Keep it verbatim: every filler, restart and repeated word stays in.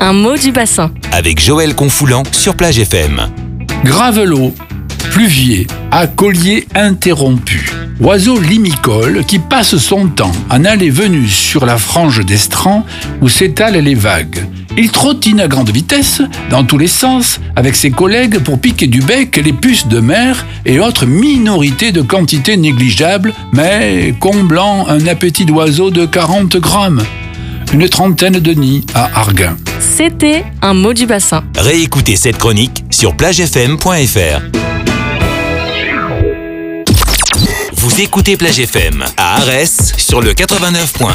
un mot du bassin. Avec Joël Confoulant sur Plage F M. Gravelot, pluvier, à collier interrompu. Oiseau limicole qui passe son temps en allée-venue sur la frange d'estran où s'étalent les vagues. Il trottine à grande vitesse, dans tous les sens, avec ses collègues pour piquer du bec les puces de mer et autres minorités de quantités négligeables, mais comblant un appétit d'oiseau de quarante grammes. Une trentaine de nids à Arguin. C'était un mot du bassin. Réécoutez cette chronique sur plage f m point f r. Vous écoutez Plage F M à Arès sur le quatre-vingt-neuf point un.